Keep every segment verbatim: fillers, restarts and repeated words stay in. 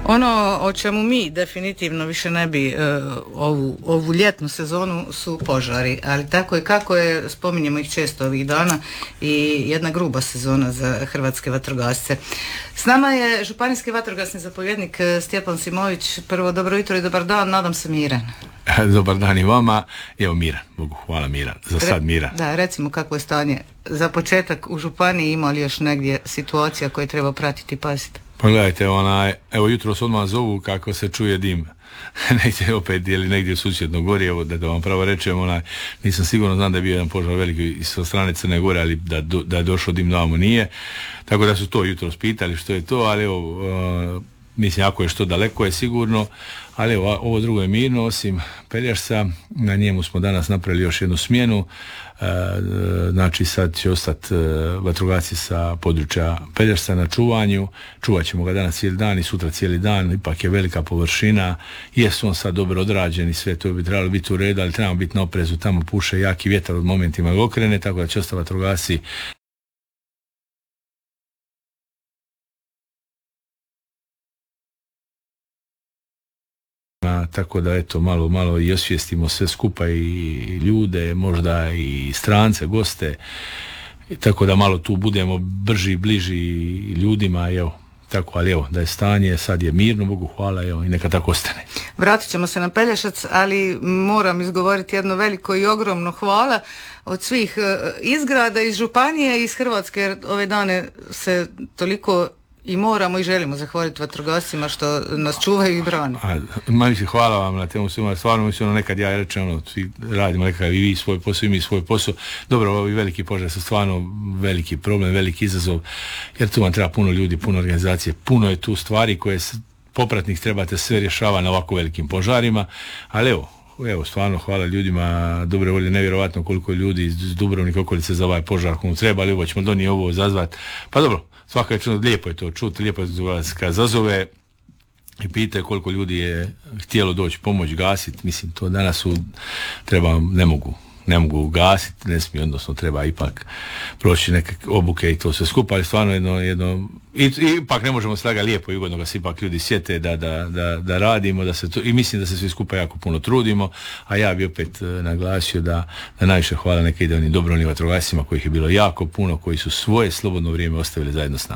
Ono o čemu mi definitivno više ne bi e, ovu, ovu ljetnu sezonu su požari, ali tako i kako je, spominjemo ih često ovih dana, i jedna gruba sezona za hrvatske vatrogasce. S nama je županijski vatrogasni zapovjednik Stjepan Simović. Prvo, dobro jutro i dobar dan, nadam se miran. Dobar dan i vama, evo miran, Bogu hvala, miran, za sad miran. Da, recimo kako je stanje za početak u županiji, ima li još negdje situacija koje treba pratiti i paziti? Pogledajte, onaj, evo jutro se odmah zovu kako se čuje dim negdje opet ili negdje u susjedno gori, evo da, da vam pravo rečem, onaj, nisam sigurno, znam da je bio jedan požar veliki sa strane Crne Gore, ali da, da je došao dim damo nije, tako da su to jutro spitali što je to, ali evo, uh, mislim ako je što daleko je sigurno, ali evo, ovo drugo je mirno, osim Pelješca, na njemu smo danas napravili još jednu smjenu. E, znači sad će ostati e, vatrogasci sa područja Pelješca na čuvanju, čuvat ćemo ga danas cijeli dan i sutra cijeli dan, ipak je velika površina, jesu on sad dobro odrađeni, sve to bi trebalo biti u redu, ali trebamo biti na oprezu, tamo puše jaki vjetar od momentima ga okrene, tako da će ostati vatrogasci tako da eto malo malo i osvijestimo sve skupa i ljude, možda i strance, goste, i tako da malo tu budemo brži, bliži ljudima, evo, tako, ali evo, da je stanje, sad je mirno, Bogu hvala, evo, i neka tako ostane. Vratit ćemo se na Pelješac, ali moram izgovoriti jedno veliko i ogromno hvala od svih izgrada iz županije i iz Hrvatske, jer ove dane se toliko i moramo i želimo zahvaliti vatrogascima što nas čuvaju i brane. Majke, hvala vam na temu svima, stvarno mislim, ono, nekad ja rečem, ono, svi radimo nekakav i vi svoj posao i mi svoj posao. Dobro, ovi veliki požari su stvarno veliki problem, veliki izazov, jer tu vam treba puno ljudi, puno organizacije, puno je tu stvari koje popratnih trebate sve rješavati na ovako velikim požarima, ali evo, evo, stvarno hvala ljudima dobre volje, nevjerovatno koliko je ljudi iz Dubrovnika okolice za ovaj požar komu treba, ali ovo ćemo donijeti ovo zazvat. Pa dobro, svaka je čuno, lijepo je to čuti, lijepo je vas kad zazove i pita koliko ljudi je htjelo doći pomoć gasiti, mislim to danas su, treba, ne mogu ne mogu gasiti, ne smije, odnosno treba ipak proći neke obuke i to sve skupa, ali stvarno jedno, jedno i, i ipak ne možemo slaga lijepo i ugodno ga se ipak ljudi sjete da, da, da, da radimo, da se to, i mislim da se svi skupa jako puno trudimo, a ja bi opet e, naglasio da, da najviše hvala neka ide onim dobrovoljnim vatrogascima kojih je bilo jako puno, koji su svoje slobodno vrijeme ostavili zajedno s nama.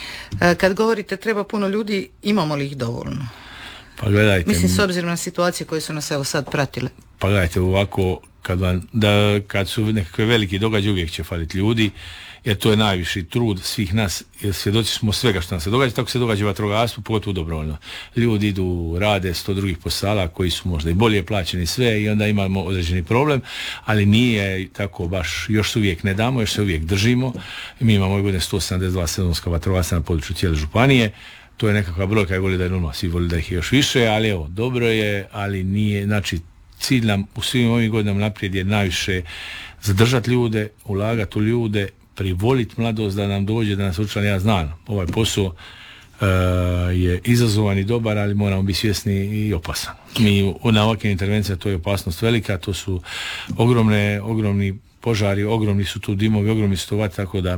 Kad govorite treba puno ljudi, imamo li ih dovoljno? Pa gledajte, mislim s obzirom na situacije koje su nas evo sad pratile. Pa gledajte, ovako kad, vam, da, kad su nekakve veliki događaje uvijek će faliti ljudi, jer to je najviši trud svih nas, jer svjedoci smo svega što nam se događa, tako se događa vatrogasstvo, pogotovo dobrovoljno. Ljudi idu, rade sto drugih posala koji su možda i bolje plaćeni sve i onda imamo određeni problem, ali nije tako baš, još se uvijek ne damo, još se uvijek držimo. Mi imamo ove godine sto sedamdeset dva sezonska vatrogasca na području cijele županije. To je nekakva brojka i voli da je normalno, svi voli da ih je još više, ali evo, dobro je, ali nije, znači cilj nam u svim ovim godinama naprijed je najviše zadržati ljude, ulagati u ljude, privoliti mladost da nam dođe, da nas učlani. Ja znam, ovaj posao uh, je izazovan i dobar, ali moramo biti svjesni i opasan. Mi na ovakvim intervencijama to je opasnost velika, to su ogromne, ogromni požari, ogromni su tu dimovi, ogromni su to vatre, tako da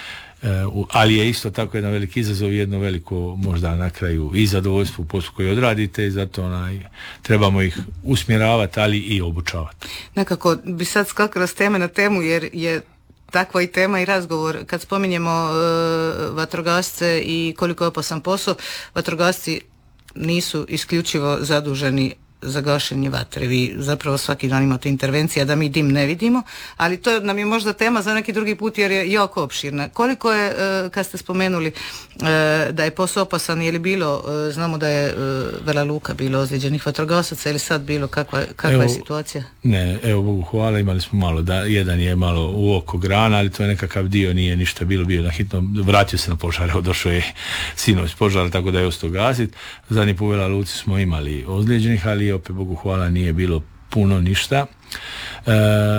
Uh, ali je isto tako jedan veliki izazov i jedno veliko možda na kraju i zadovoljstvo u poslu koji odradite i zato onaj, trebamo ih usmjeravati, ali i obučavati. Nekako bi sad skakala s teme na temu jer je takva i tema i razgovor. Kad spominjemo uh, vatrogasce i koliko je opasan posao, vatrogasci nisu isključivo zaduženi za gašenje vatre. Vi zapravo svaki dan imate intervencija da mi dim ne vidimo, ali to nam je možda tema za neki drugi put jer je jako opširna. Koliko je, kad ste spomenuli da je posao opasan, je li bilo, znamo da je Vela Luka bilo ozlijeđenih vatrogasaca, ili sad bilo, kakva, kakva evo, je situacija? Ne, evo Bogu hvala, imali smo malo, da, jedan je malo u oko grana, ali to je nekakav dio, nije ništa bilo, bio na hitnom, vratio se na požar, evo došao je sinoć požar, tako da je ostao gasit. Zadnji po Vela Luci smo imali ozlijeđenih, ali opet Bogu hvala nije bilo puno ništa. E,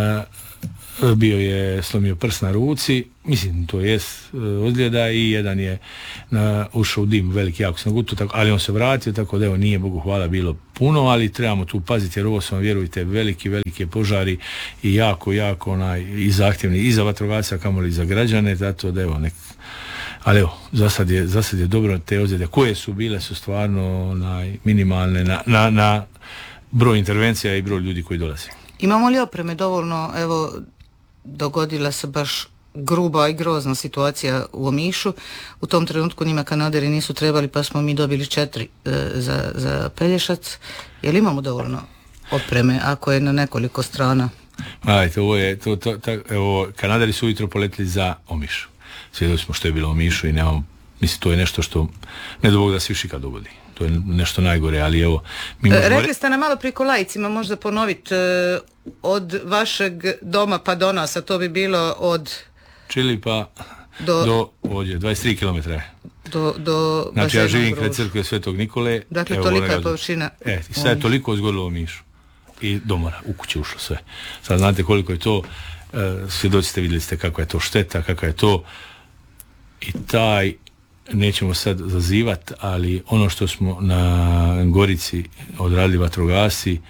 bio je slomio prst na ruci, mislim to je ozljeda i jedan je na, ušao u dim veliki jako sam gutu, tako, ali on se vratio, tako da evo nije Bogu hvala bilo puno, ali trebamo tu paziti jer ovo su vam, vjerujte, veliki, velike požari i jako, jako onaj, i zahtjevni i za vatrogasca, kamoli i za građane, zato da evo nek, Ali evo, za sad je, za sad je dobro, te ozljede koje su bile su stvarno onaj, minimalne na, na, na broj intervencija i broj ljudi koji dolaze. Imamo li opreme dovoljno? Evo, dogodila se baš gruba i grozna situacija u Omišu. U tom trenutku njima Kanaderi nisu trebali, pa smo mi dobili četiri e, za, za Pelješac. Je li imamo dovoljno opreme ako je na nekoliko strana? Ajde, ovo je, to, to, to, evo, Kanaderi su ujutro poletili za Omiš. Svijedili smo što je bilo u Omišu i nemamo, mislim, to je nešto što ne do Bog da se više ikad dogodi. To je nešto najgore, ali evo... Mi možemo... Rekli ste nam malo preko lajicima, možda ponoviti e, od vašeg doma pa do nas, a to bi bilo od... Čilipa do, do ovdje, dvadeset tri kilometra. Do, do znači ja živim kraj crkve Svetog Nikole. Dakle, evo, tolika je površina. E, i sad je toliko zgodilo u Omišu. I domora, u kuće ušlo sve. Sad znate koliko je to, e, svjedoci ste, vidjeli ste kako je to šteta, kako je to i taj, nećemo sad zazivati, ali ono što smo na Gorici odradili vatrogasci,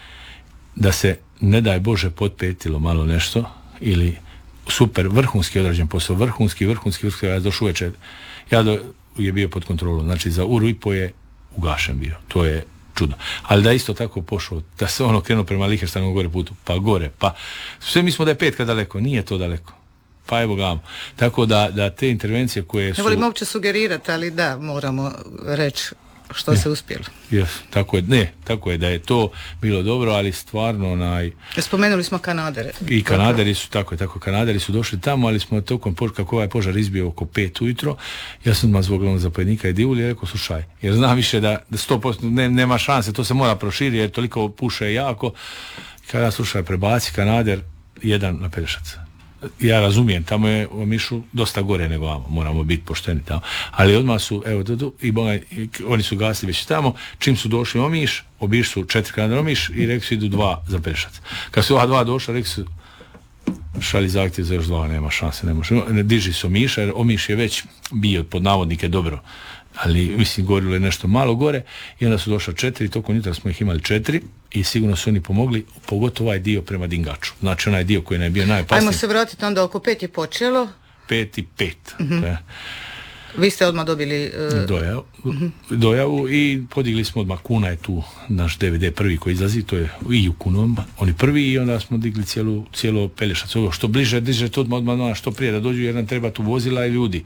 da se ne daj Bože potpetilo malo nešto, ili super, vrhunski odrađen posao, vrhunski, vrhunski, vrhunski, ja došao uveče, ja do, je bio pod kontrolom, znači za uru i po je ugašen bio, to je čudno. Ali da isto tako pošao, da se ono krenuo prema Liherstanu gore putu, pa gore, pa sve mislimo da je petka daleko, nije to daleko. Pa evo gamo. Tako da, da te intervencije koje su... Ne volim uopće sugerirati, ali da, moramo reći što ne. se uspjelo. Yes, tako je, ne, tako je da je to bilo dobro, ali stvarno onaj... Spomenuli smo Kanadere. I Kanaderi su, tako je, tako, Kanaderi su došli tamo, ali smo tokom, kako ovaj požar izbio oko pet ujutro, ja sam odmah zvog glavnog zapovjednika i divulji i rekao, slušaj, jer znam više da, da sto posto ne, nema šanse, to se mora proširiti, jer toliko puše jako. Kada slušaj, prebaci Kanader jedan na Pelješac. Ja razumijem, tamo je u Omišu dosta gore nego vamo, moramo biti pošteni tamo. Ali odmah su, evo, do, i, bonaj, i oni su gasili već tamo, čim su došli u Omiš, obišli su četiri Kanadera Omiš i rekli su idu dva za Pelješac. Kad su ova dva došla, rekli su šalji zahtjev za još dva, nema šanse, ne može. Ne diži se Omiša, jer Omiš je već bio pod navodnike dobro, ali mislim gorilo je nešto malo gore i onda su došla četiri, tokom jutra smo ih imali četiri i sigurno su oni pomogli, pogotovo ovaj dio prema Dingaču. Znači onaj dio koji je bio najopasniji. Ajmo se vratiti onda, oko pet je počelo. Pet i pet. Mm-hmm. Ja. Vi ste odmah dobili... Uh... Dojavu, mm-hmm. dojavu i podigli smo odmah, Kuna je tu naš D V D prvi koji izlazi, to je i u Kunom, oni prvi i onda smo digli cijelu, cijelo Pelješac. Što bliže, diže to odmah, odmah što prije da dođu jer nam treba tu vozila i ljudi.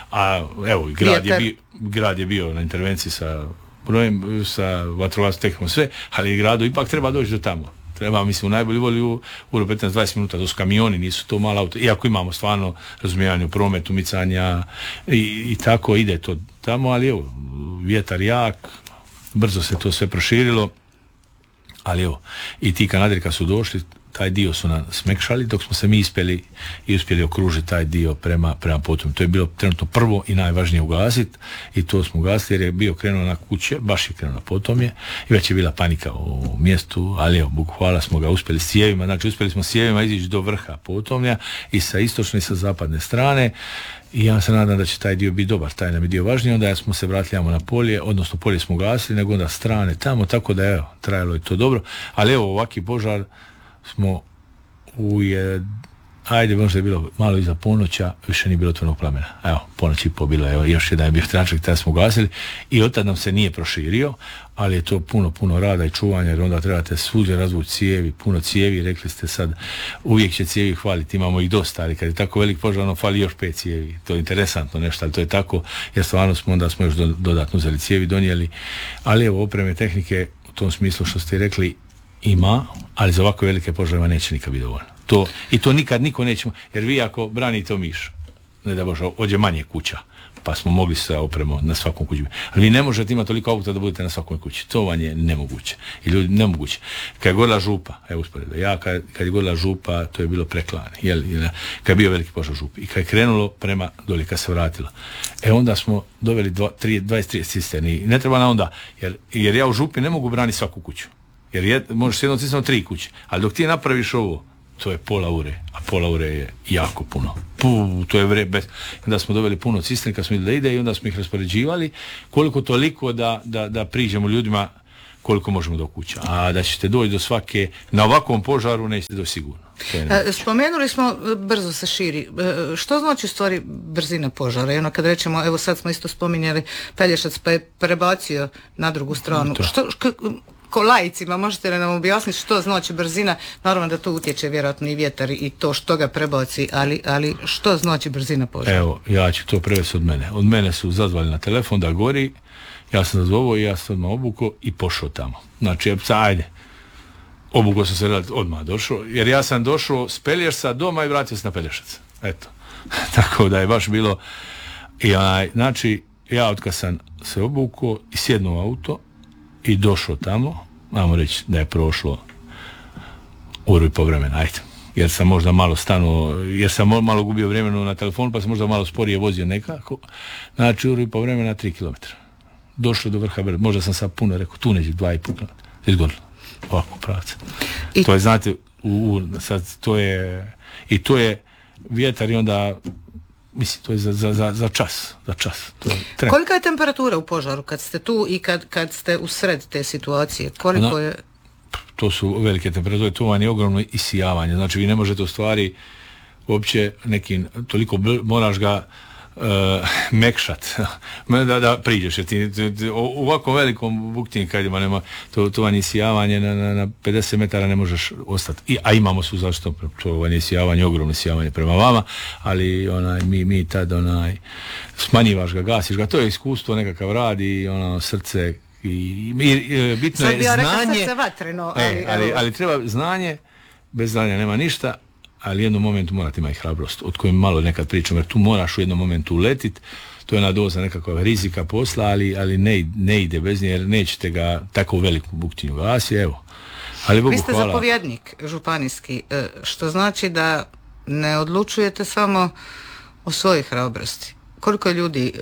A evo, grad je, bio, grad je bio na intervenciji sa brojem, sa vatrogasnom tehnikom, sve, ali gradu ipak treba doći do tamo. Treba, mislim, u najbolju volju uro petnaest dvadeset minuta, to su kamioni, nisu to mala auto, iako imamo stvarno razumijevanje u prometu, micanja i, i tako ide to tamo, ali evo, vjetar jak, brzo se to sve proširilo, ali evo, i ti Kanaderi kad su došli, taj dio su nam smekšali, dok smo se mi ispjeli i uspjeli okružiti taj dio prema, prema Potomlju. To je bilo trenutno prvo i najvažnije ugasiti i to smo ugasili jer je bio krenuo na kuće, baš je krenuo na Potomlje i već je bila panika u mjestu, ali evo, Bogu hvala smo ga uspjeli s cijevima, znači uspjeli smo s cijevima izići do vrha Potomlja i sa istočne i sa zapadne strane i ja se nadam da će taj dio biti dobar, taj nam je dio važniji, onda smo se vratili na polje, odnosno polje smo ugasili, nego onda strane tamo, tako da evo, trajalo je to dobro, ali evo ovaki požar smo u je, ajde, možda je bilo malo iza ponoća, više nije bilo otvorenog plamena. Evo, ponoć i po bilo, evo, još jedan je bio tračak, tada smo ugasili i od tada nam se nije proširio, ali je to puno, puno rada i čuvanja, jer onda trebate svugdje razvući cijevi, puno cijevi, rekli ste sad, uvijek će cijevi hvaliti, imamo ih dosta, ali kad je tako velik požar, ono fali još pet cijevi. To je interesantno nešto, ali to je tako, jer stvarno smo onda smo još dodatno uzeli cijevi, donijeli, ali evo, opreme, tehnike, u tom smislu što ste rekli, ima, ali za ovako velike požarima neće nikad biti dovoljno. To, I to nikad niko nećemo, jer vi ako branite Omiš, ne da Bože, ođe manje kuća, pa smo mogli se opremo na svakom kuću. Ali vi ne možete imati toliko auta da budete na svakom kući. To vam je nemoguće. I ljudi, nemoguće. Kad je gorila župa, evo usporedno, ja kad, kad je gorila župa, to je bilo preklane. Jel, jel, kad je bio veliki požar župi. I kad je krenulo prema doli, kad se vratilo. E onda smo doveli dvadeset tri cisterni. Ne treba na onda, jer, jer ja u župi ne mogu braniti svaku kuću. Jer je, možeš s jednom cisternom tri kuće. Ali dok ti napraviš ovo, to je pola ure, a pola ure je jako puno. Puh, to je vre, bez... Onda smo doveli puno cisterni kad smo vidjeli da ide i onda smo ih raspoređivali koliko toliko da, da, da priđemo ljudima koliko možemo do kuća. A da ćete doći do svake, na ovakvom požaru nećete doći sigurno. Spomenuli smo brzo se širi. Što znači u stvari brzina požara? I ono kad rečemo, evo sad smo isto spominjali Pelješac pa je prebacio na drugu stranu. Što, ko laicima, možete li nam objasniti što znači brzina? Naravno da to utječe vjerojatno i vjetar i to što ga prebaci, ali, ali što znači brzina požara? Evo, ja ću to prevesti od mene. Od mene su zazvali na telefon da gori, ja sam zazvao i ja sam odmah obukao i pošao tamo. Znači, ajde, obukao sam se odmah došao, jer ja sam došao s Pelješca doma i vratio se na Pelješac. Eto. Tako da je baš bilo i onaj, znači, ja od kad sam se obukao i sjednuo u auto i došao tamo, ajmo reći da je prošlo uru i po vremena, ajde. Jer sam možda malo stanuo, jer sam malo gubio vremenu na telefonu, pa sam možda malo sporije vozio nekako. Znači, uru i po vremena, tri kilometra. Došlo do vrha brda, možda sam sad puno rekao, tu neđe dva i pol kilometra. Izgodilo. Ovako pravca. I... To je, znate, u, u, sad to je, i to je vjetar i onda, mislim, to je za, za, za, za čas, za čas. To je kolika je temperatura u požaru kad ste tu i kad, kad ste usred te situacije? Koliko no, je... To su velike temperature, to vam je ogromno isijavanje, znači vi ne možete u stvari uopće nekim, toliko bl, moraš ga Uh, mekšat da, da priđeš jer ti, ti, ti, u ovako velikom buktinim kadima nema to, to vam je isijavanje na, na, na pedeset metara ne možeš ostati. I, a imamo su zašto to vam je isijavanje, ogromno isijavanje prema vama, ali onaj, mi, mi tad onaj, smanjivaš ga, gasiš ga, to je iskustvo, nekakav rad i ono, srce i, i, i bitno sad je znanje srce vatreno, ali, e, ali, ali treba znanje, bez znanja nema ništa, ali jednom momentu morate imati hrabrost, od kojem malo nekad pričam, jer tu moraš u jednom momentu uletit, to je jedna doza nekakva rizika posla, ali, ali ne, ne ide bez nje, jer nećete ga tako veliku buktinju gasi, evo. Ali Bogu vi ste hvala. Zapovjednik županijski, što znači da ne odlučujete samo o svojoj hrabrosti. Koliko ljudi,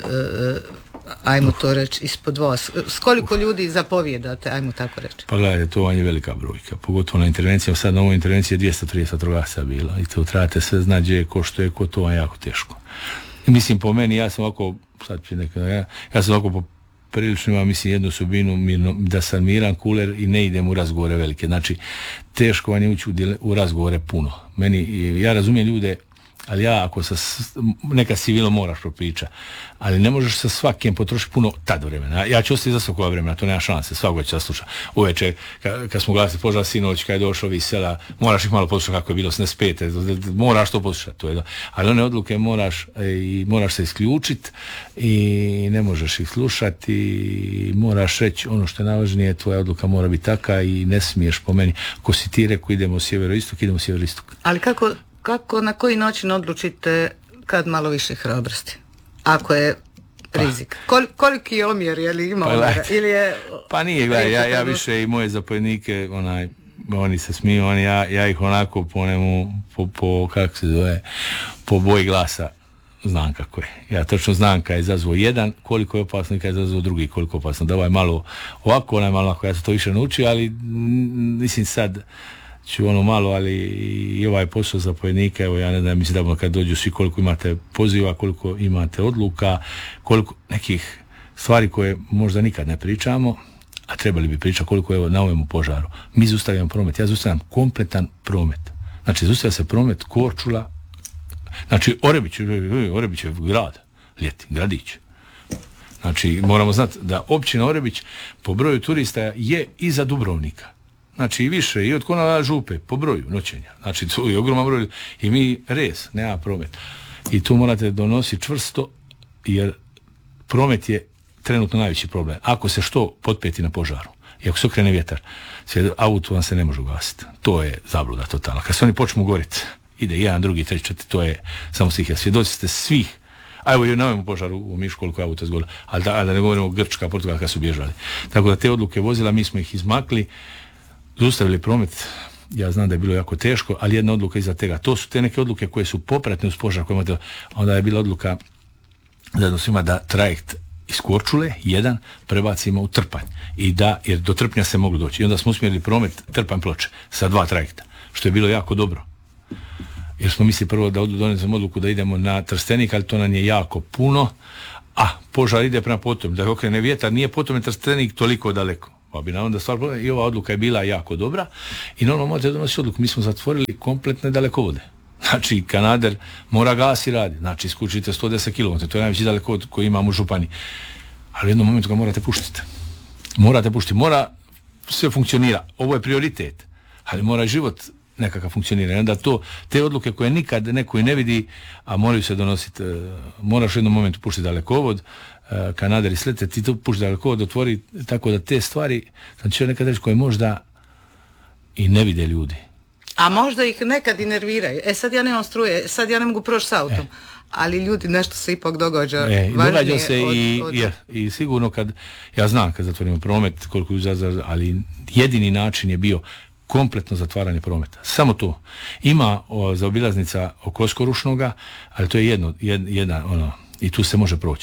ajmo to reći, ispod vas, s koliko ljudi zapovjedate, ajmo tako reći? Pa gledajte, to vam je velika brojka, pogotovo na intervencijama, sad na ovoj intervenciji je dvjesto trideset vatrogasaca bilo i to trebate sve znati gdje je, ko što je, ko, to vam je jako teško. I mislim, po meni, ja sam ovako, sad ću nekada, ja, ja sam ovako po prilično imam, mislim, jednu osobinu, mirno, da sam miran, kuler i ne idem u razgovore velike, znači, teško vam je ući u, u razgovore puno. Meni, ja razumijem ljude, ali ja ako sa neka civilo moraš propriča, ali ne možeš sa svakim potrošiti puno tad vremena. Ja ću ostati za svakova vremena, to nema šanse, svakoga će sasluša. Uveče, kad ka smo glasili požar sinoć, kad je došao ovi sela, moraš ih malo poslušati kako je bilo osamdeset pete, moraš to poslušati. To je, ali one odluke moraš i moraš se isključiti i ne možeš ih slušati i moraš reći ono što je najvažnije, tvoja odluka mora biti taka i ne smiješ po meni. Ako si ti rekao idemo u sjeveroistok, idemo u sjeveroistok. Ali kako Kako, na koji način odlučite kad malo više hrabrosti? Ako je rizik. Kol, koliki je omjer, je li ima pa, omjera? Ili je... Pa nije, gledaj, ja, ja više i moje zapovjednike, onaj, oni se smiju, oni, ja, ja ih onako po nemu, po, po, kako se zove, po boji glasa znam kako je. Ja točno znam kad je izazvao jedan, koliko je opasno i kad je izazvao drugi, koliko je opasno. Da ovaj malo ovako, onaj malo ovako, ja sam to više naučio, ali mislim sad ću ono malo, ali i ovaj posao zapovjednika, evo ja ne znam, mislim da kad dođu svi koliko imate poziva, koliko imate odluka, koliko nekih stvari koje možda nikad ne pričamo, a trebali bi pričati koliko je na ovom požaru. Mi zaustavljamo promet, ja zaustavljam kompletan promet. Znači zaustavlja se promet Korčula, znači Orebić, Orebić je grad, ljeti, gradić. Znači moramo znati da općina Orebić po broju turista je iza Dubrovnika. Znači i više, i od Konala Župe, po broju noćenja. Znači to je ogroman broj. I mi res, nema promet. I tu morate donositi čvrsto, jer promet je trenutno najveći problem. Ako se što potpeti na požaru, i ako se okrene vjetar, auto vam se ne može ugasiti. To je zabluda totalna. Kad se oni počnu goriti, ide jedan, drugi, treći, četiri, to je samo svih. Svjedoci ste svih. A evo i na ovom požaru u Mišku koliko je auto zgodilo. Ali da, da ne govorimo o Grčka, Portugal kad su bježali. Tako da te odluke vozila, mi smo ih izmakli, zaustavili promet, ja znam da je bilo jako teško, ali jedna odluka iza tega. To su te neke odluke koje su popratne uz požar, koje imate, onda je bila odluka zajedno svima da trajekt iz Korčule, jedan, prebacimo u Trpanj. I da, jer do Trpnja se moglo doći. I onda smo usmjerili promet Trpanj Ploče sa dva trajekta, što je bilo jako dobro. Jer smo mislili prvo da donesemo odluku da idemo na Trstenik, ali to nam je jako puno, a požar ide prema Potom. Da okrene vjetar, nije Potom je Trstenik toliko daleko. Pa bi nam da stvar, i ova odluka je bila jako dobra i normalno možete donositi odluku. Mi smo zatvorili kompletne dalekovode. Znači, kanader mora gas i radi. Znači, isključite sto deset kilometara. To je najveći dalekovod koji imamo u županiji. Ali u jednom momentu ga morate puštiti. Morate puštiti. Mora sve funkcionira. Ovo je prioritet. Ali mora život nekakav funkcionira. I onda to, te odluke koje nikad neko i ne vidi, a moraju se donositi, moraš u jednom momentu puštiti dalekovod, kanader i slete, ti to pušti dalekovod, otvori, tako da te stvari, znači nekad reći koje možda i ne vide ljudi. A možda ih nekad i nerviraju. E sad ja nemam struje, sad ja ne mogu proći s autom. E. Ali ljudi, nešto se ipak događa. E, događa se od, i, od... Je, i sigurno kad, ja znam kad zatvorimo promet, koliko uzazra, ali jedini način je bio kompletno zatvaranje prometa. Samo to. Ima o, zaobilaznica oko Oskorušnoga, ali to je jedno, jed, jedna, ono, i tu se može proći.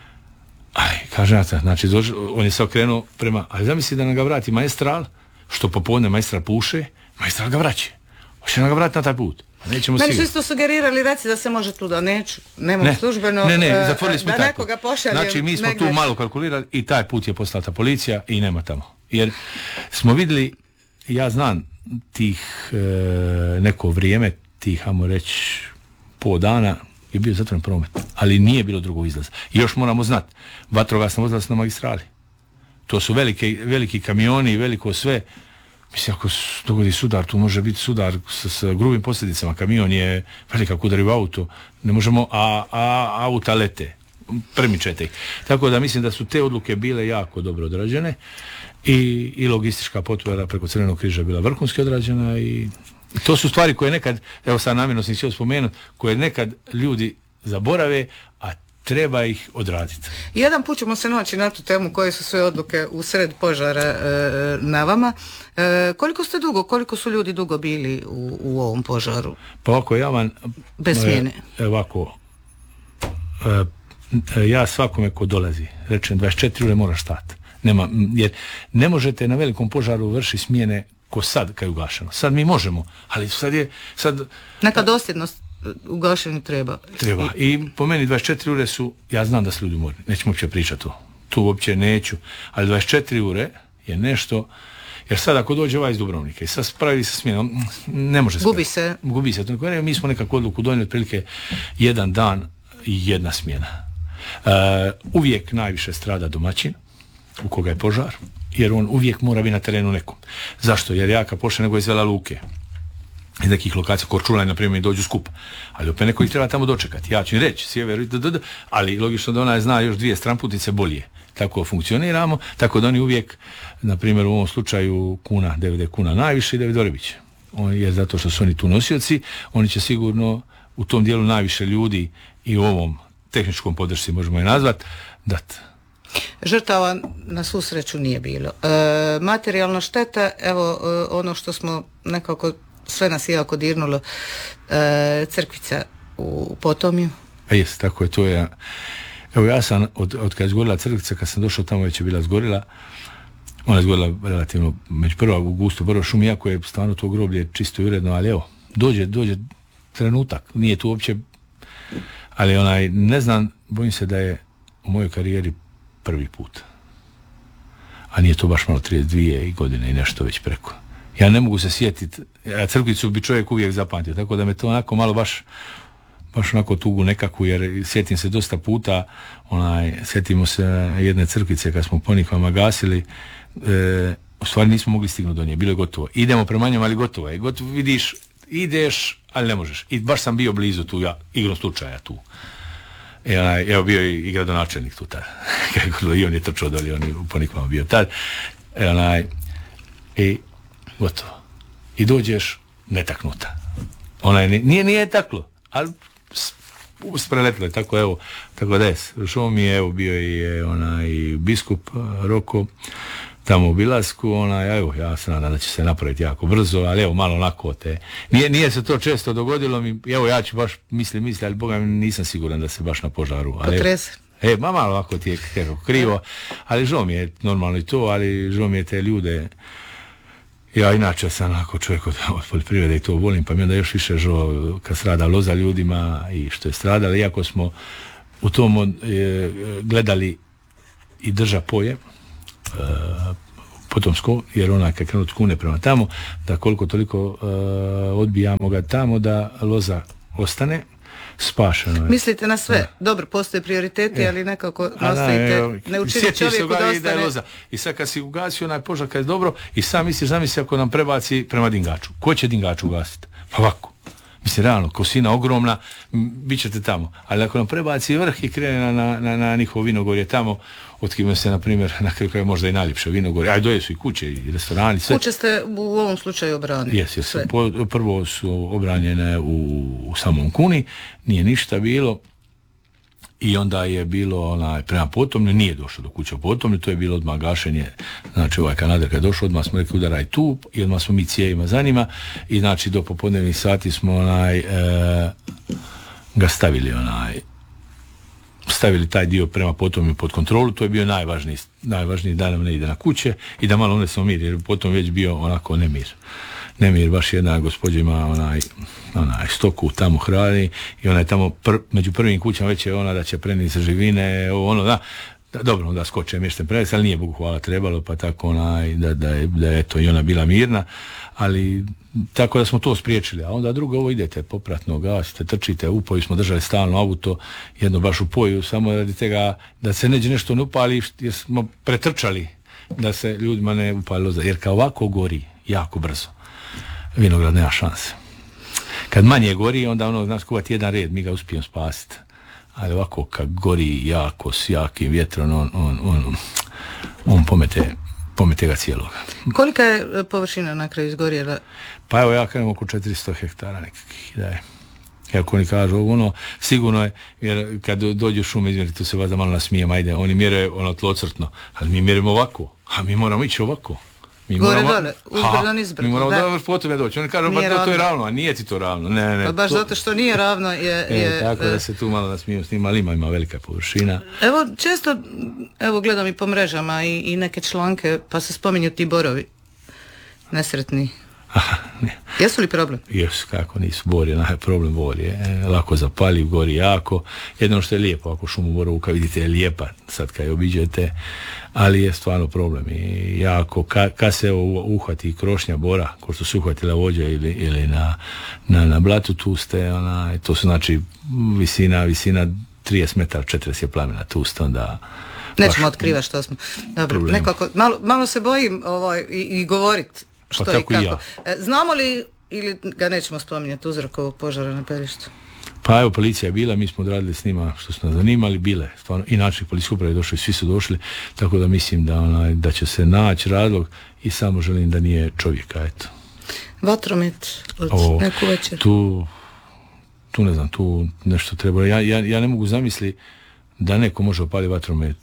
Aj, kažem ja, znači, on je se okrenuo prema, ali zamisli da nam ga vrati Maestral, što popodne Maestral puše, Maestral ga vraća. Hoće nam ga vrati na taj put. Nećemo Meni su isto sugerirali, reci da se može tu, da neću, nemam ne, službeno, ne, ne, zatvorili smo da taj nekoga pošaljem. Znači, mi smo negdje. tu malo kalkulirali i taj put je poslata policija i nema tamo. Jer smo vidjeli, ja znam tih e, neko vrijeme, tih, hajmo reći, po dana, je bio zatvoren promet, ali nije bilo drugog izlaza. I još moramo znati, vatrogasna vozila su na magistrali. To su velike, veliki kamioni, veliko sve. Mislim, ako dogodi sudar, tu može biti sudar s, s grubim posljedicama. Kamion je velika udari u auto, ne možemo, a, a auta lete, premičete ih. Tako da mislim da su te odluke bile jako dobro odrađene i, i logistička potpora preko Crvenog križa bila vrhunski odrađena i I to su stvari koje nekad, evo sad namjerno sam htio spomenuti, koje nekad ljudi zaborave, a treba ih odraditi. Jedan put ćemo se naći na tu temu koje su sve odluke u sred požara e, na vama. E, koliko ste dugo, koliko su ljudi dugo bili u, u ovom požaru? Pa ovako, ja vam... Bez smjene. E, ovako, e, ja svakome ko dolazi, rečem dvadeset četiri ure moraš stati. Nema, jer ne možete na velikom požaru vršiti smjene ko sad kad je ugašeno. Sad mi možemo, ali sad je... Sad, neka dosljednost ugašenju treba. Treba. I po meni dvadeset četiri ure su, ja znam da su ljudi umorni, nećemo uopće pričati to. Tu uopće neću. Ali dvadeset četiri ure je nešto, jer sad ako dođe ovaj iz Dubrovnika i sad spravi se smjenom, ne može se. Gubi se. Gubi se. Mi smo nekako odluku donijeli otprilike jedan dan i jedna smjena. Uh, uvijek najviše strada domaćin u koga je požar, jer on uvijek mora biti na terenu nekom. Zašto? Jer ja kad pošle nego iz Vela Luke, iz nekih lokacija, Korčulaj, na primjer, dođu skup. Ali opet neko ih treba tamo dočekati. Ja ću im reći, sjever, d, d, d, ali logično da ona zna još dvije stranputice bolje. Tako funkcioniramo, tako da oni uvijek, na primjer, u ovom slučaju kuna, D V D kuna najviše i David Orebić. On je zato što su oni tu nosioci, oni će sigurno u tom dijelu najviše ljudi i u ovom tehničkom podršci, možemo je nazvat, dati. Žrtava na svu sreću nije bilo. E, materijalna šteta, evo e, ono što smo nekako, sve nas je jako dirnulo, e, crkvica u Potomju. A jes, tako je, to je. Evo ja sam, od, od kad je zgorila crkvica, kad sam došao tamo već je bila zgorila, ona je zgorila relativno, među prva u gustu, prvo šum, iako je stvarno to groblje čisto i uredno, ali evo, dođe, dođe trenutak, nije tu uopće, ali onaj, ne znam, bojim se da je u mojoj karijeri prvi put. A nije to baš malo trideset dvije godine i nešto već preko. Ja ne mogu se sjetiti, a crkvicu bi čovjek uvijek zapamtio, tako da me to onako malo baš, baš onako tugu nekakvu, jer sjetim se dosta puta, onaj, sjetimo se jedne crkvice kad smo Ponikvama gasili, e, u stvari nismo mogli stignuti do nje, bilo je gotovo. Idemo prema njemu, ali gotovo je. Gotovo, vidiš, ideš, ali ne možeš. I baš sam bio blizu tu, ja, igrom slučaja tu. I onaj, evo bio i, i gradonačelnik tu tad. I on je trčao dolje, on je u Ponikvama bio tad. I onaj, i gotovo. I dođeš netaknuta. Onaj, nije, nije taklo, ali spreletilo je, tako evo, tako da je. Šao mi je, evo, bio i onaj biskup Roko, tamo u Bilasku, onaj, evo, ja se nadam da će se napraviti jako brzo, ali evo, malo onako te. Nije, nije se to često dogodilo mi, evo, ja ću baš misli, misli, ali Boga nisam siguran da se baš na požaru. Potresen. E, ma malo ovako ti je krivo, ali žao mi je normalno i to, ali žao mi je te ljude. Ja inače sam onako čovjek od, od poljoprivrede i to volim, pa mi onda još više žao kad strada loza ljudima i što je stradala, iako smo u tom e, gledali i drža poje, e, potomsko, jer onaj kad krenu od Kune prema tamo, da koliko toliko uh, odbijamo ga tamo, da loza ostane, spašeno je. Mislite na sve? Da. Dobro, postoje prioriteti, e. ali nekako nastojite ne učiniti čovjeku da ostane. Da je loza. I sad kad si ugasio onaj požar kad je dobro, i sam misliš, zamisli ako nam prebaci prema Dingaču. Ko će Dingaču ugasiti? Pa ovako. Mislim, realno, kosina ogromna, bit ćete tamo. Ali ako nam prebaci vrh i krene na, na, na, na njihovo vinogorje tamo, od kime se, na primjer, na kraju kraja možda i najljepše vinogorje, aj doje su i kuće i restorani, sve. Kuće ste u ovom slučaju obranili? Jes, jes. Prvo su obranjene u, u samom Kuni, nije ništa bilo. I onda je bilo onaj, prema Potomlju, nije došlo do kuće u Potomlju, to je bilo odmah gašenje, znači ovaj Kanader kad je došao, odmah smo rekli udaraj tu, i odmah smo mi cijevima za njima, i znači do popodnevnih sati smo onaj, e, ga stavili onaj, stavili taj dio prema Potomlju pod kontrolu, to je bio najvažniji, najvažniji da nam ne ide na kuće i da malo unesemo mir, jer potom već bio onako nemir. Nemir, baš jedna gospođa ima onaj, onaj stoku tamo hrani i ona je tamo pr, među prvim kućama već je ona da će prenijeti živine, ono da, da dobro, onda skoče mješten prenijet, ali nije Bogu hvala trebalo, pa tako onaj, da, da, je, da je eto i ona bila mirna, ali tako da smo to spriječili, a onda drugo ovo idete popratno, gasite, trčite, u poju smo držali stalno auto, jedno baš u poju, samo radi tega da se neđe nešto ne upali, jer smo pretrčali da se ljudima ne upali loza, jer kao ovako gori jako brzo. Vinograd nema šanse. Kad manje gori, onda ono, znaš, kuvati jedan red, mi ga uspijemo spasiti. Ali ovako, kad gori jako, s jakim vjetrom, on, on, on, on pomete, pomete ga cijeloga. Kolika je površina na kraju izgorjela? Pa evo, ja kažem oko četiristo hektara nekakvih, da je. Kako oni kažu, ono, sigurno je, jer kad dođu šume, izmjeri, tu se vas da malo nasmijem, ajde, oni mjeraju ono tlocrtno, ali mi mjerimo ovako, a mi moramo ići ovako. Mi gore moramo, dole, uzbrdo nizbrdo. Mi moramo da. da potom je doći. Oni kažu, ba, to, to je ravno, a nije ti to ravno. Ne, ne, pa baš to... zato što nije ravno je... je e, tako e... da se tu malo nasmijem s njima, ali ima, ima velika površina. Evo, često, evo gledam i po mrežama i, i neke članke, pa se spominju ti borovi nesretni. Aha, ne. Jesu li problem? Jesu, kako nisu. Bor je, naj problem bor je. E, lako zapaljiv, gori jako. Jedno što je lijepo, ako šumu borovuka vidite je lijepa, sad kad je obiđete, ali je stvarno problem. I jako, kad ka se uhvati krošnja bora, ko što se uhvatila vođa ili, ili na, na, na blatu, tu ste, ona, to su znači visina, visina trideset metara, četrdeset je plamena, tu ste onda... Nećemo otkrivati što smo. Dobro, nekako, malo, malo se bojim ovaj, i, i govoriti. Što pa i kako. Ja. Znamo li, ili ga nećemo spominjati, uzrok ovog požara na Pelješcu? Pa evo, policija je bila, mi smo odradili s njima što su nas zanimali, bile stvarno i način policijske uprave došli, svi su došli, tako da mislim da, onaj, da će se naći razlog i samo želim da nije čovjeka, eto. Vatromet od o, neku večer? Tu, tu ne znam, tu nešto treba, ja, ja, ja ne mogu zamisliti da neko može opaliti vatromet,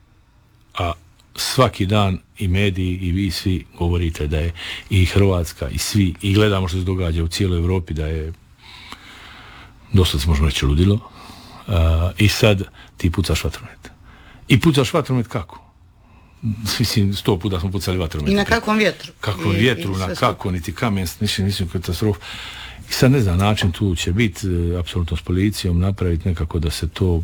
a svaki dan i mediji i vi svi govorite da je i Hrvatska i svi, i gledamo što se događa u cijeloj Europi, da je dosta se možemo reći ludilo, uh, i sad ti pucaš vatromet. I pucaš vatromet kako? Mislim, sto puta smo pucali vatromet. I na kakvom vjetru? Kakvom vjetru, na kako, niti kamen, ništa, mislim, katastrof. I sad ne znam, način tu će biti, uh, apsolutno s policijom, napraviti nekako da se to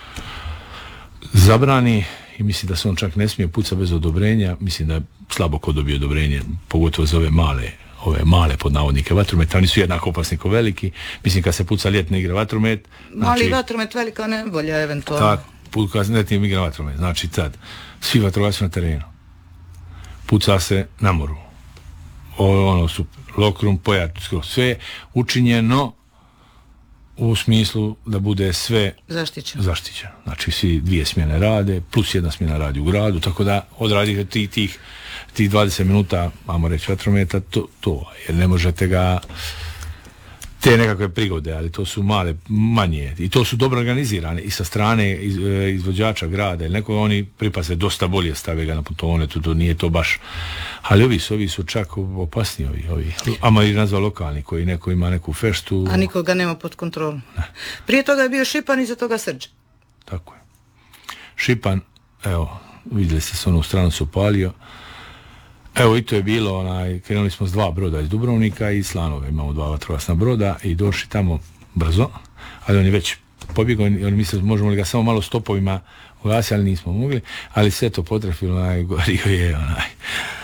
zabrani. I mislim da se on čak ne smije pucati bez odobrenja. Mislim da je slabo ko dobije odobrenje, pogotovo za ove male, ove male pod navodnike vatrometa. Oni su jednako opasni ko veliki. Mislim kad se puca ljetne igre vatromet. Mali znači, vatromet, velika nevolja eventualno. Tak, puca ljetne igre vatromet. Znači tad, svi vatrogasci na terenu. Puca se na moru. O, ono su lokrum, pojat, sve učinjeno u smislu da bude sve zaštićeno. zaštićeno. Znači svi dvije smjene rade, plus jedna smjena radi u gradu, tako da odradite tih, tih, tih dvadeset minuta, ajmo reći, vatrometa, to, to, jer ne možete ga te nekakve prigode, ali to su male, manje, i to su dobro organizirane i sa strane iz, izvođača grada, ili neko oni pripaze dosta bolje stave ga na putovone, to, to nije to baš, ali ovi su, ovi su čak opasniji ovi, ovi, ama i nazva lokalni, koji neko ima neku feštu. A nikoga nema pod kontrolom. Ne. Prije toga je bio Šipan, iza toga Srđ. Tako je. Šipan, evo, vidjeli ste se, onu stranu su palio. Evo i to je bilo, onaj, krenuli smo s dva broda iz Dubrovnika i Slanove, imamo dva vatrogasna broda i došli tamo brzo, ali on je već pobjegao, oni misle možemo li ga samo malo stopovima ugasiti, ali nismo mogli, ali sve to potrefilo, onaj, gorio je, onaj,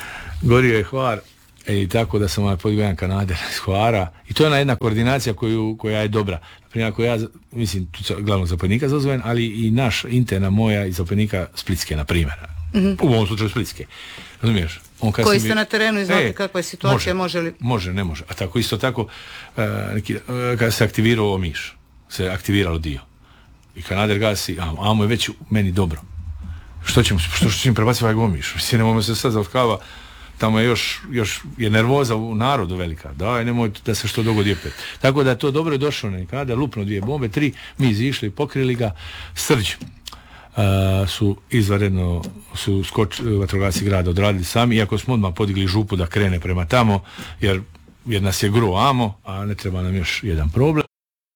gorio je Hvar i tako da sam podigao jedan Kanader iz Hvara i to je ona jedna koordinacija koju, koja je dobra. Naprimjer, ako ja, mislim, tu glavnog zapovjednika zazovem, ali i naš interna moja i zapovjednika Splitske, na primjer. Mm-hmm. U ovom slučaju Splitske. Razumiješ? On koji ste bi... na terenu i znate e, kakva je situacija, može, može li? Može, ne može. A tako isto tako, uh, neki, uh, kada se aktivirao Omiš, se aktiviralo dio. I Kanader gasi, a amo je već meni dobro. Što ćemo, što, što ćemo prebaciti ovaj Omiš? Mislim, nemojmo se sad zavkava, tamo je još, još je nervoza u narodu velika. Daj, nemoj da se što dogodi opet. Tako da je to dobro je došlo na Kanader, lupno dvije bombe, tri, mi izišli, pokrili ga, Srđ. Uh, su izvanredno su skoč, vatrogasci grada odradili sami, iako smo odmah podigli župu da krene prema tamo, jer, jer nas je gro amo, a ne treba nam još jedan problem.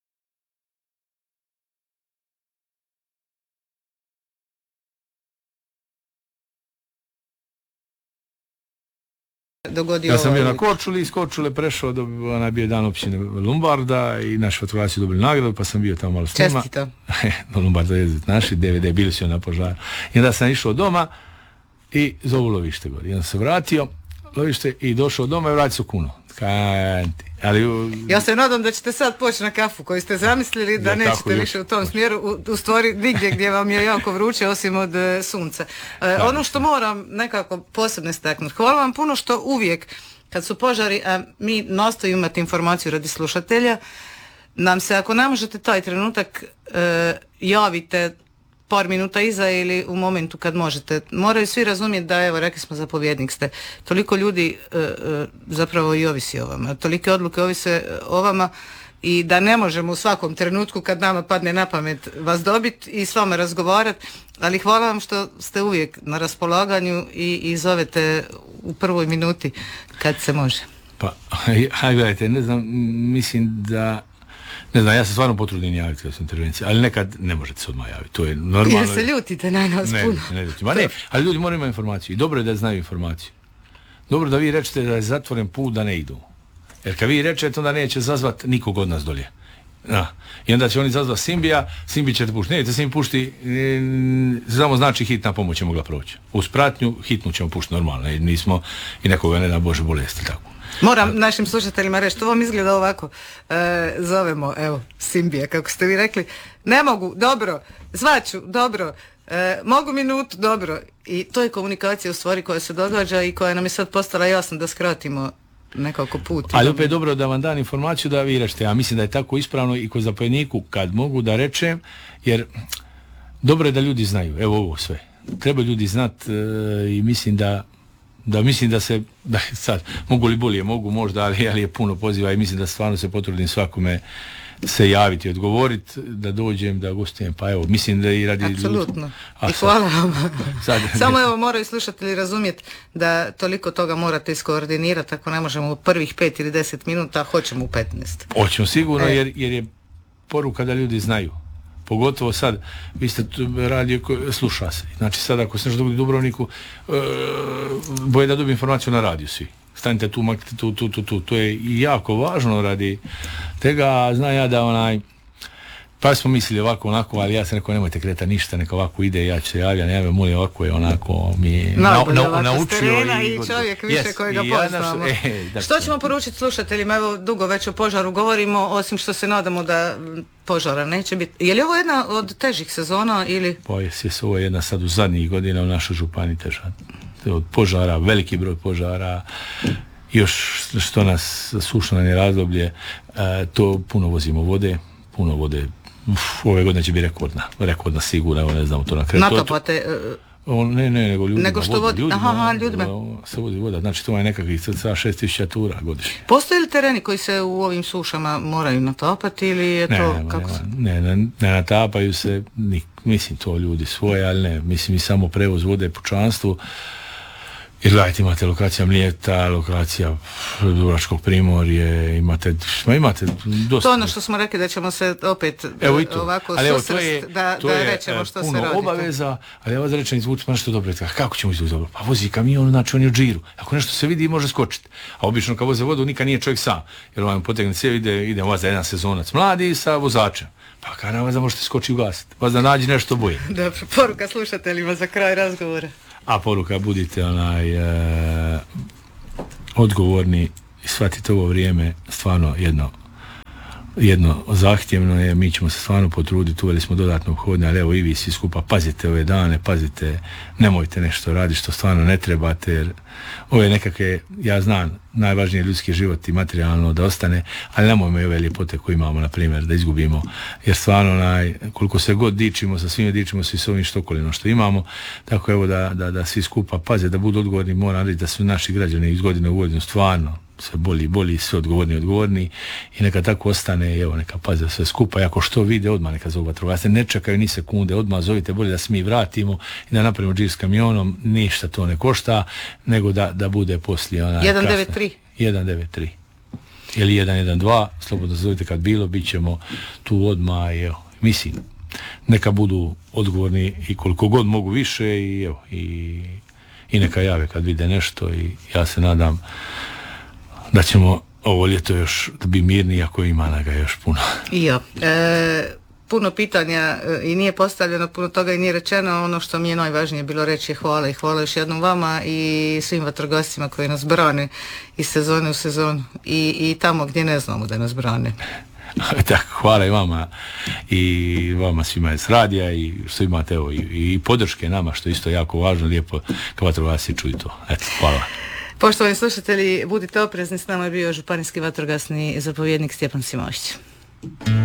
Dogodio ja sam bio ovaj... na Korčuli, iz Korčule prešao, do, onaj bio dan općine Lombarda i naši vatrogasci dobili nagradu, pa sam bio tamo malo s njima. Čestito. Do Lombarda jezdit naši, D V D, bili su na požaru. I onda sam išao doma i zovu lovište gore. I onda sam vratio lovište i došao doma i vratio se kuno. Kanti. Ali, u... Ja se nadam da ćete sad poći na kafu koju ste zamislili, da ja, nećete više u tom smjeru, u, u stvari nigdje gdje vam je jako vruće osim od e, sunca. E, ono što moram nekako posebno istaknuti, hvala vam puno što uvijek kad su požari, a mi nastojimo imati informaciju radi slušatelja, nam se ako ne možete taj trenutak e, javite par minuta iza ili u momentu kad možete. Moraju svi razumjeti da, evo, rekli smo, zapovjednik ste. Toliko ljudi e, e, zapravo i ovisi o vama. Tolike odluke ovise o vama i da ne možemo u svakom trenutku kad nama padne na pamet vas dobiti i s vama razgovarati, ali hvala vam što ste uvijek na raspolaganju i, i zovete u prvoj minuti kad se može. Pa, hajde, gledajte, ne znam, mislim da ne znam, ja se stvarno potrudim javiti kad su intervencije, ali nekad ne možete se odmah javiti. To je normalno. Jer se ljutite na nas ne, puno. Ne, ne, ne, ne, ali ljudi moraju imati informaciju. I dobro je da znaju informaciju. Dobro da vi rečete da je zatvoren put da ne idu. Jer kad vi rečete, onda neće zazvat nikog od nas dolje. Na. I onda će oni zazvat Simbija, Simbi ćete pušti. Nećete Simbi pušti, samo znači hitna pomoć je mogla proći. Uz pratnju hitnu ćemo pušti normalno. I nismo i nekoga ne da Bože bolesti tako. Moram našim slušateljima reći, to vam izgleda ovako, e, zovemo, evo, Simbija, kako ste vi rekli, ne mogu, dobro, zvaću, dobro, e, mogu minutu, dobro, i to je komunikacija u stvari koja se događa i koja nam je sad postala jasna da skratimo nekako put. Ali opet je dobro da vam dam informaciju da vi rečete, ja mislim da je tako ispravno i kod zapovjedniku kad mogu da rečem, jer dobro je da ljudi znaju, evo ovo sve, treba ljudi znati e, i mislim da da mislim da se, da sad, mogu li bolje, mogu možda, ali, ali je puno poziva i mislim da stvarno se potrudim svakome se javiti, odgovoriti, da dođem, da gostujem, pa evo, mislim da i radi... Apsolutno. I hvala vam. Sad, Samo evo, moraju slušatelji razumjeti da toliko toga morate iskoordinirati, ako ne možemo u prvih pet ili deset minuta, hoćemo u petnaest. Hoćemo sigurno, e. jer, jer je poruka da ljudi znaju. Pogotovo sad, vi ste radio, sluša se. Znači sad ako se nešto dogodi u Dubrovniku, e, boje da dobi informaciju na radiju svi. Stanite tu, maknite tu, tu, tu, tu. To je i jako važno radi tega. Znam ja da onaj, pa smo mislili ovako, onako, ali ja sam rekao nemojte kreta ništa, neka ovako ide, ja ću se javljati, ja molim ovako je onako mi je na, na, naučio i, i čovjek više yes, kojega poznamo. Ja e, što ćemo poručiti slušateljima? Evo, dugo već o požaru govorimo, osim što se nadamo da požara neće biti. Je li ovo jedna od težih sezona ili? Pa je, ovo je jedna sad u zadnjih godina u našoj županiji teža. Od požara, veliki broj požara, još što nas sušno je razdoblje, to puno vozimo vode, puno vode. Uf, ove godine će biti rekordna, rekordna sigurno, evo ne znam to na kretu. Natopate? O, ne, ne, nego ljudima. Nego što vodi, ljudima, aha, ljudima. Se vodi voda, znači to je nekakvih cca šest tisuća tura godišnje. Postoje li tereni koji se u ovim sušama moraju natapati ili je ne, to nema, kako nema, se? Ne, ne, ne natapaju se, ni, mislim to ljudi svoje, ali ne, mislim i samo prevoz vode pučanstvu. Jer gledajte, imate lokacija Mlijeta, lokacija Dubrovačkog primorje, imate, imate dosta. To ono što smo rekli da ćemo se opet evo ovako susrest da, da rečemo što se radi. To je puno obaveza, ali ja vas rečem izvući nešto dobro. Kako ćemo izvući dobro? Pa vozi kamion, znači on je u džiru. Ako nešto se vidi, može skočiti. A obično kad voze vodu, nikad nije čovjek sam. Jer vam potegne cijev, ide, ide vas za jedan sezonac mladi sa vozačem. Pa kada na vas da možete skočiti i ugasiti. Vas da nađi nešto boje. Dobro, poruka slušateljima za kraj razgovora. A poruka, budite onaj, e, odgovorni i shvatiti ovo vrijeme stvarno jedno jedno zahtjevno je, mi ćemo se stvarno potruditi, uveli smo dodatno obhodne, ali evo i vi svi skupa pazite ove dane, pazite, nemojte nešto raditi što stvarno ne trebate, jer ove nekakve, ja znam, najvažnije ljudski život i materijalno da ostane, ali nemojmo i ove ljepote koje imamo, na primjer, da izgubimo, jer stvarno naj, koliko se god dičimo, sa svime dičimo se i s ovim štokolinom što imamo, tako evo da, da, da svi skupa paze, da budu odgovorni, moram reći da su naši građani iz godine u godinu stvarno sve bolji, bolji, sve odgovorni, odgovorni i neka tako ostane i evo neka paze sve skupa i ako što vide odmah neka zovu vatrogasce, ne čekaju ni sekunde, odmah zovite, bolje da se mi vratimo i da napravimo džir s kamionom, ništa to ne košta, nego da, da bude poslije onaj jedan devet tri jedan devet tri ili jedan jedan dva, slobodno zovite kad bilo, bit ćemo tu odmah i evo, mislim, neka budu odgovorni i koliko god mogu više i evo, i, i neka jave kad vide nešto i ja se nadam da ćemo ovo ljeto još da bi mirni, ako ima na ga još puno. Jo, e, puno pitanja e, i nije postavljeno, puno toga i nije rečeno. Ono što mi je najvažnije bilo reći je hvala i hvala još jednom vama i svim vatrogascima koji nas brane iz sezone u sezonu i, i tamo gdje ne znamo da nas brane. Tako, hvala i vama i vama svima iz radija i što imate evo, i, i podrške nama, što je isto jako važno, lijepo kao vatrogasci čuju to. Eto, hvala. Poštovani slušatelji, budite oprezni, s nama je bio županijski vatrogasni zapovjednik Stjepan Simović.